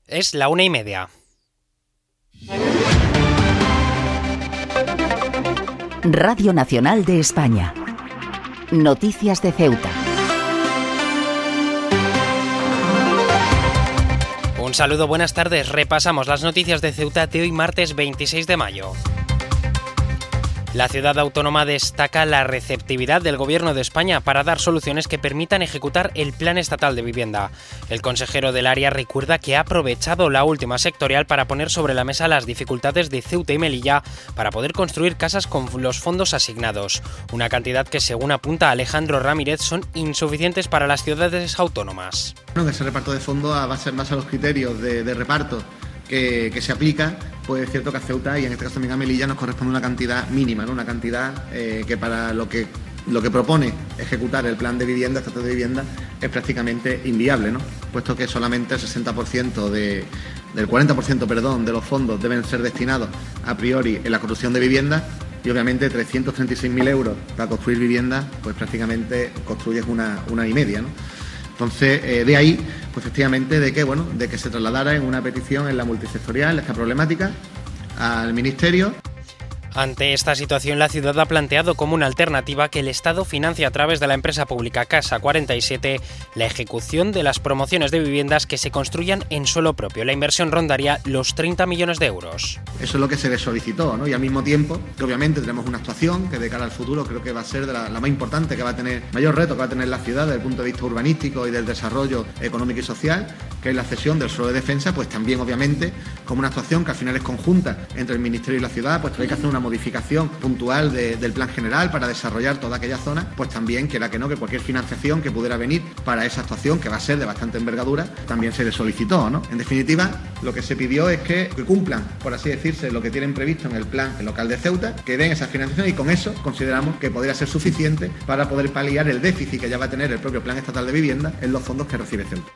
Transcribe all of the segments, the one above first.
Es la 1:30. Radio Nacional de España. Noticias de Ceuta. Un saludo, buenas tardes. Repasamos las noticias de Ceuta de hoy, martes 26 de mayo. La ciudad autónoma destaca la receptividad del Gobierno de España para dar soluciones que permitan ejecutar el Plan Estatal de Vivienda. El consejero del área recuerda que ha aprovechado la última sectorial para poner sobre la mesa las dificultades de Ceuta y Melilla para poder construir casas con los fondos asignados, una cantidad que, según apunta Alejandro Ramírez, son insuficientes para las ciudades autónomas. Ese reparto de fondos va a ser más a los criterios de reparto que se aplica, pues es cierto que a Ceuta y en este caso también a Melilla nos corresponde una cantidad mínima, ¿no? Una cantidad que para lo que propone ejecutar el plan de vivienda, estatal de vivienda, es prácticamente inviable, ¿no? Puesto que solamente el 60% del 40% de los fondos deben ser destinados a priori en la construcción de viviendas y obviamente 336.000 euros para construir viviendas, pues prácticamente construyes una y media, ¿no? Entonces, de ahí, pues efectivamente, de que se trasladara en una petición en la multisectorial esta problemática al Ministerio. Ante esta situación, la ciudad ha planteado como una alternativa que el Estado financie a través de la empresa pública Casa 47 la ejecución de las promociones de viviendas que se construyan en suelo propio. La inversión rondaría los 30 millones de euros. Eso es lo que se le solicitó, ¿no? Y al mismo tiempo, que obviamente tenemos una actuación que de cara al futuro creo que va a ser la más importante, que va a tener mayor reto que va a tener la ciudad desde el punto de vista urbanístico y del desarrollo económico y social, que es la cesión del suelo de defensa, pues también obviamente como una actuación que al final es conjunta entre el Ministerio y la ciudad, pues hay que hacer una modificación puntual del plan general para desarrollar toda aquella zona, pues también, quiera que no, que cualquier financiación que pudiera venir para esa actuación, que va a ser de bastante envergadura, también se le solicitó, ¿no? En definitiva, lo que se pidió es que cumplan, por así decirse, lo que tienen previsto en el plan local de Ceuta, que den esa financiación y con eso consideramos que podría ser suficiente para poder paliar el déficit que ya va a tener el propio plan estatal de vivienda en los fondos que recibe Ceuta.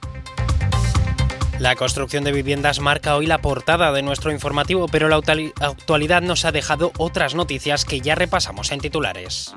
La construcción de viviendas marca hoy la portada de nuestro informativo, pero la actualidad nos ha dejado otras noticias que ya repasamos en titulares.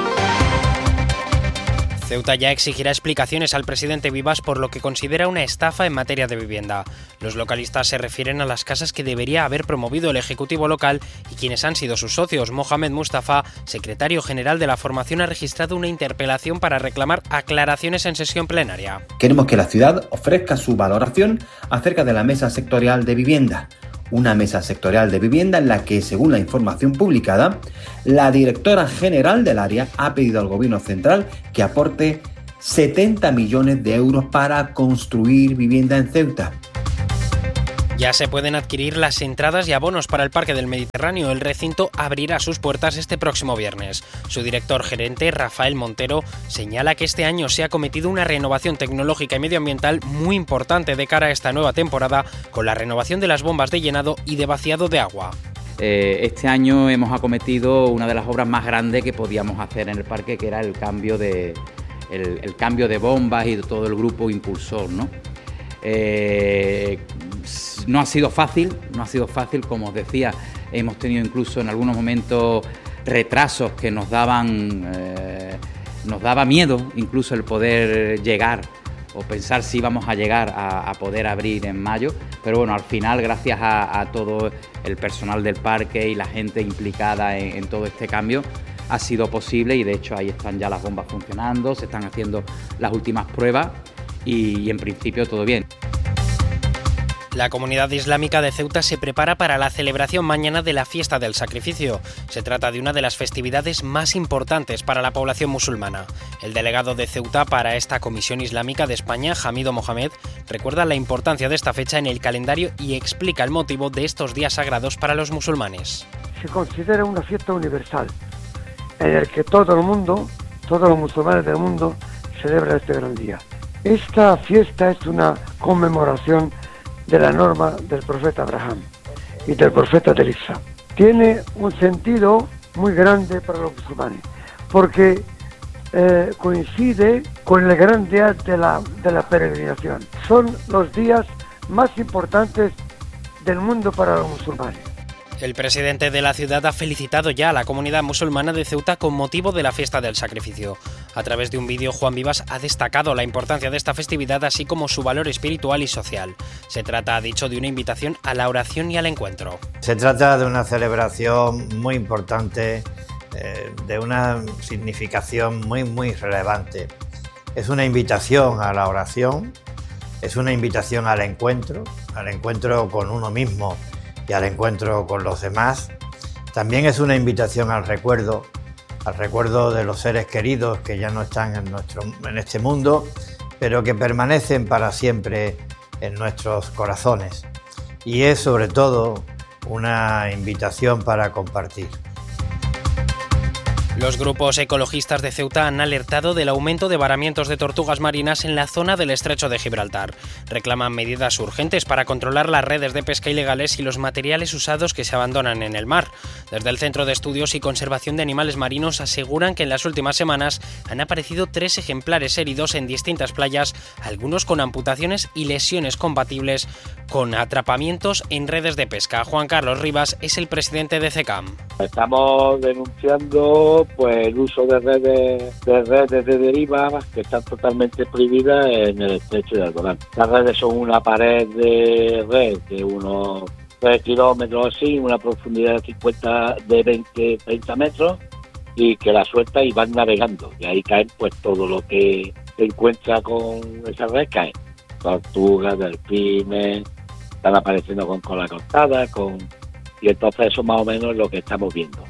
Ceuta ya exigirá explicaciones al presidente Vivas por lo que considera una estafa en materia de vivienda. Los localistas se refieren a las casas que debería haber promovido el Ejecutivo local y quienes han sido sus socios. Mohamed Mustafa, secretario general de la formación, ha registrado una interpelación para reclamar aclaraciones en sesión plenaria. Queremos que la ciudad ofrezca su valoración acerca de la mesa sectorial de vivienda. Una mesa sectorial de vivienda en la que, según la información publicada, la directora general del área ha pedido al Gobierno central que aporte 70 millones de euros para construir vivienda en Ceuta. Ya se pueden adquirir las entradas y abonos para el Parque del Mediterráneo. El recinto abrirá sus puertas este próximo viernes. Su director gerente, Rafael Montero, señala que este año se ha cometido una renovación tecnológica y medioambiental muy importante de cara a esta nueva temporada, con la renovación de las bombas de llenado y de vaciado de agua. Este año hemos acometido una de las obras más grandes que podíamos hacer en el parque, que era el cambio de bombas y de todo el grupo impulsor, ¿no? No ha sido fácil, como os decía, hemos tenido incluso en algunos momentos retrasos que nos daba miedo incluso el poder llegar o pensar si íbamos a llegar a poder abrir en mayo, pero bueno, al final, gracias a todo el personal del parque y la gente implicada en todo este cambio, ha sido posible y de hecho ahí están ya las bombas funcionando, se están haciendo las últimas pruebas y en principio todo bien. La comunidad islámica de Ceuta se prepara para la celebración mañana de la Fiesta del Sacrificio. Se trata de una de las festividades más importantes para la población musulmana. El delegado de Ceuta para esta Comisión Islámica de España, Hamido Mohamed, recuerda la importancia de esta fecha en el calendario y explica el motivo de estos días sagrados para los musulmanes. Se considera una fiesta universal, en el que todo el mundo, todos los musulmanes del mundo, celebran este gran día. Esta fiesta es una conmemoración de la norma del profeta Abraham y del profeta Elisa. Tiene un sentido muy grande para los musulmanes, porque coincide con el gran día de la peregrinación. Son los días más importantes del mundo para los musulmanes. El presidente de la ciudad ha felicitado ya a la comunidad musulmana de Ceuta con motivo de la Fiesta del Sacrificio. A través de un vídeo, Juan Vivas ha destacado la importancia de esta festividad, así como su valor espiritual y social. Se trata, ha dicho, de una invitación a la oración y al encuentro. Se trata de una celebración muy importante, de una significación muy relevante. Es una invitación a la oración, es una invitación al encuentro con uno mismo y al encuentro con los demás. También es una invitación al recuerdo de los seres queridos que ya no están en este mundo, pero que permanecen para siempre en nuestros corazones. Y es sobre todo una invitación para compartir. Los grupos ecologistas de Ceuta han alertado del aumento de varamientos de tortugas marinas en la zona del estrecho de Gibraltar. Reclaman medidas urgentes para controlar las redes de pesca ilegales y los materiales usados que se abandonan en el mar. Desde el Centro de Estudios y Conservación de Animales Marinos aseguran que en las últimas semanas han aparecido 3 ejemplares heridos en distintas playas, algunos con amputaciones y lesiones compatibles con atrapamientos en redes de pesca. Juan Carlos Rivas es el presidente de CECAM. Estamos denunciando el uso de redes de deriva que están totalmente prohibidas en el estrecho de Alborán. Las redes son una pared de red de unos 3 kilómetros así, una profundidad de 20-30 metros, y que la suelta y van navegando. Y ahí caen todo lo que se encuentra con esa red, caen. Tortugas, delfines, están apareciendo con cola cortada, y entonces eso más o menos es lo que estamos viendo.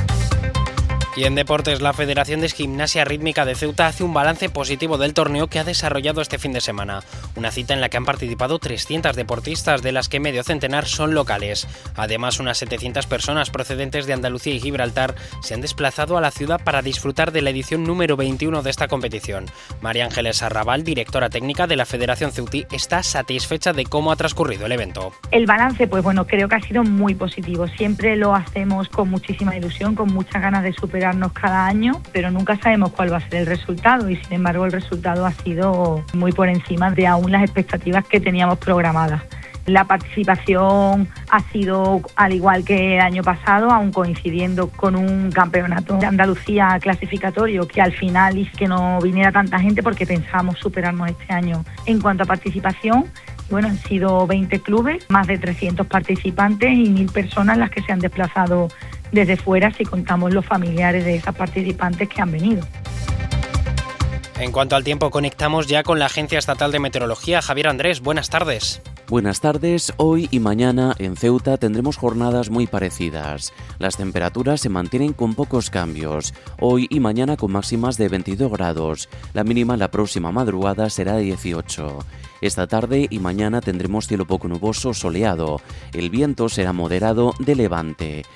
Y en deportes, la Federación de Gimnasia Rítmica de Ceuta hace un balance positivo del torneo que ha desarrollado este fin de semana. Una cita en la que han participado 300 deportistas, de las que medio centenar son locales. Además, unas 700 personas procedentes de Andalucía y Gibraltar se han desplazado a la ciudad para disfrutar de la edición número 21 de esta competición. María Ángeles Arrabal, directora técnica de la Federación Ceutí, está satisfecha de cómo ha transcurrido el evento. El balance, creo que ha sido muy positivo. Siempre lo hacemos con muchísima ilusión, con muchas ganas de superar cada año, pero nunca sabemos cuál va a ser el resultado, y sin embargo el resultado ha sido muy por encima de aún las expectativas que teníamos programadas. La participación ha sido al igual que el año pasado, aún coincidiendo con un campeonato de Andalucía clasificatorio, que al final hizo que no viniera tanta gente porque pensábamos superarnos este año en cuanto a participación. Han sido 20 clubes, más de 300 participantes y 1.000 personas las que se han desplazado desde fuera, si contamos los familiares de esas participantes que han venido. En cuanto al tiempo, conectamos ya con la Agencia Estatal de Meteorología. Javier Andrés, buenas tardes. Buenas tardes. Hoy y mañana en Ceuta tendremos jornadas muy parecidas. Las temperaturas se mantienen con pocos cambios. Hoy y mañana con máximas de 22 grados. La mínima la próxima madrugada será de 18. Esta tarde y mañana tendremos cielo poco nuboso soleado. El viento será moderado de levante.